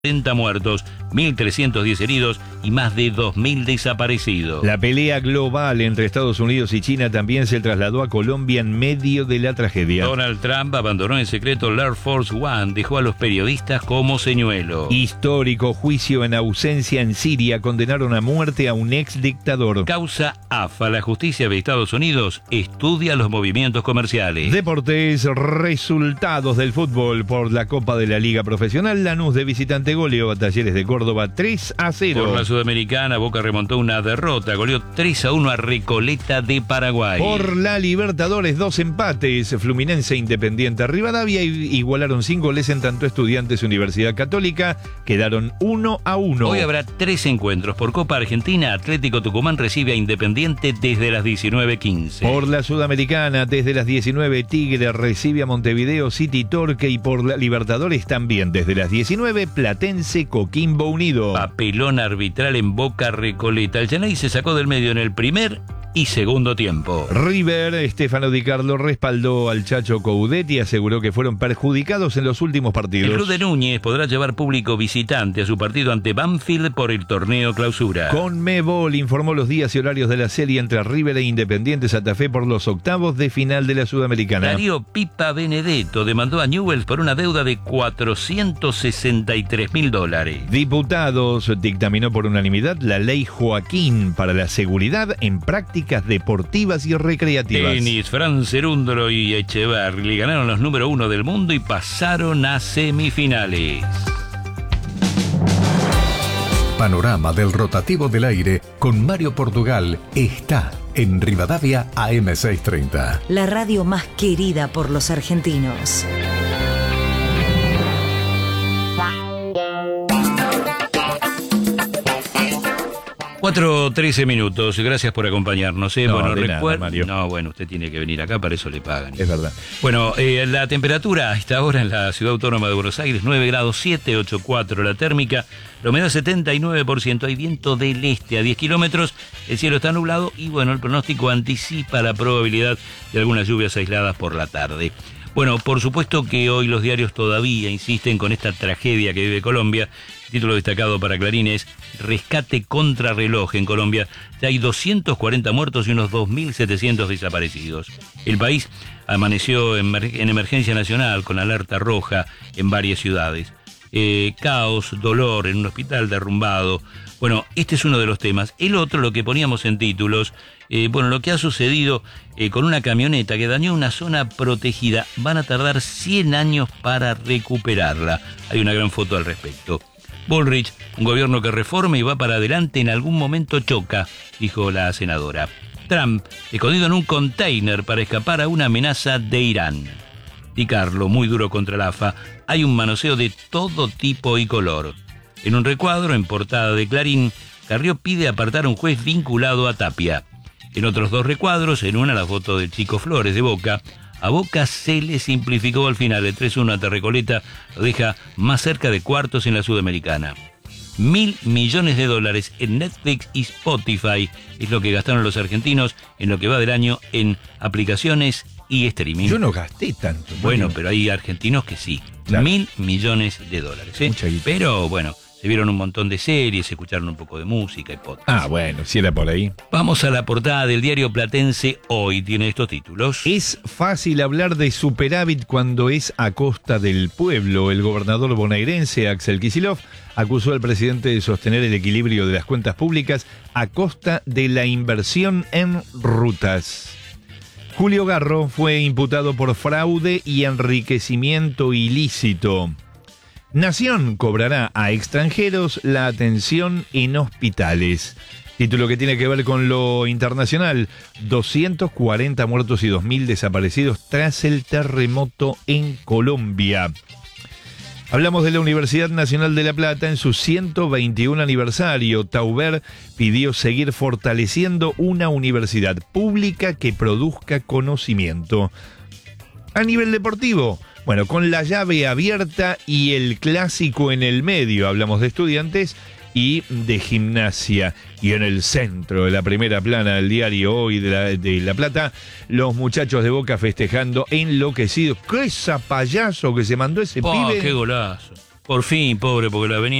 40 muertos, 1.310 heridos y más de 2.000 desaparecidos. La pelea global entre Estados Unidos y China también se trasladó a Colombia en medio de la tragedia. Donald Trump abandonó en secreto el Air Force One, dejó a los periodistas como señuelo. Histórico juicio en ausencia en Siria, condenaron a muerte a un ex dictador. Causa AFA, la justicia de Estados Unidos estudia los movimientos comerciales. Deportes, resultados del fútbol por la Copa de la Liga Profesional. Lanús de visitante goleó a Talleres de Córdoba 3-0. Por la Sudamericana, Boca remontó una derrota, goleó 3-1 a Recoleta de Paraguay. Por la Libertadores, 2 empates. Fluminense, Independiente, Rivadavia igualaron sin goles, en tanto Estudiantes, Universidad Católica quedaron 1-1. Hoy habrá 3 encuentros. Por Copa Argentina, Atlético Tucumán recibe a Independiente desde las 19:15. Por la Sudamericana, desde las 19, Tigre recibe a Montevideo City Torque, y por la Libertadores también desde las 19, Platense Coquimbo Unido. Papelón arbitral en Boca Recoleta. El Yanay se sacó del medio en el primer y segundo tiempo. River, Stefano Di Carlo respaldó al Chacho Coudet y aseguró que fueron perjudicados en los últimos partidos. El club de Núñez podrá llevar público visitante a su partido ante Banfield por el torneo clausura. Conmebol informó los días y horarios de la serie entre River e Independiente Santa Fe por los octavos de final de la Sudamericana. Darío Pipa Benedetto demandó a Newell's por una deuda de $463.000. Diputados dictaminó por unanimidad la ley Joaquín para la seguridad en prácticas deportivas y recreativas. Tenis, Fran Cerúndolo y Echeverri ganaron los número 1 del mundo y pasaron a semifinales. Panorama del rotativo del aire con Mario Portugal está en Rivadavia AM630. La radio más querida por los argentinos. 4:13 minutos. Gracias por acompañarnos. No, bueno, de nada, Mario. No, bueno, usted tiene que venir acá, para eso le pagan. Es verdad. Bueno, la temperatura a esta hora en la Ciudad Autónoma de Buenos Aires, 9 grados 7, 8,4 la térmica, la humedad 79%, hay viento del este a 10 kilómetros, el cielo está nublado y bueno, el pronóstico anticipa la probabilidad de algunas lluvias aisladas por la tarde. Bueno, por supuesto que hoy los diarios todavía insisten con esta tragedia que vive Colombia. El título destacado para Clarín es Rescate contrarreloj en Colombia. Ya hay 240 muertos y unos 2.700 desaparecidos. El país amaneció en emergencia nacional con alerta roja en varias ciudades. Caos, dolor en un hospital derrumbado. Bueno, este es uno de los temas. El otro, lo que poníamos en títulos, lo que ha sucedido con una camioneta que dañó una zona protegida. Van a tardar 100 años para recuperarla. Hay una gran foto al respecto. Bullrich, un gobierno que reforma y va para adelante, en algún momento choca, dijo la senadora. Trump, escondido en un container para escapar a una amenaza de Irán. Di Carlo, muy duro contra la AFA. Hay un manoseo de todo tipo y color. En un recuadro, en portada de Clarín, Carrió pide apartar a un juez vinculado a Tapia. En otros 2 recuadros, en una la foto del Chico Flores de Boca. A Boca se le simplificó al final. El 3-1 ante Recoleta lo deja más cerca de cuartos en la Sudamericana. $1.000 millones en Netflix y Spotify es lo que gastaron los argentinos en lo que va del año en aplicaciones y streaming. Yo no gasté tanto. Bueno, pero hay argentinos que sí. Claro. $1.000 millones. Pero bueno, se vieron un montón de series, escucharon un poco de música y podcast. Ah, bueno, si era por ahí. Vamos a la portada del diario platense Hoy. Tiene estos títulos. Es fácil hablar de superávit cuando es a costa del pueblo. El gobernador bonaerense, Axel Kicillof, acusó al presidente de sostener el equilibrio de las cuentas públicas a costa de la inversión en rutas. Julio Garro fue imputado por fraude y enriquecimiento ilícito. Nación cobrará a extranjeros la atención en hospitales. Título que tiene que ver con lo internacional. 240 muertos y 2.000 desaparecidos tras el terremoto en Colombia. Hablamos de la Universidad Nacional de La Plata en su 121 aniversario. Tauber pidió seguir fortaleciendo una universidad pública que produzca conocimiento. A nivel deportivo, bueno, con la llave abierta y el clásico en el medio, hablamos de Estudiantes y de Gimnasia. Y en el centro de la primera plana del diario Hoy de La Plata, los muchachos de Boca festejando enloquecidos. ¡Qué zapallazo que se mandó ese pibe! ¡Qué golazo! Por fin, pobre, porque la avenida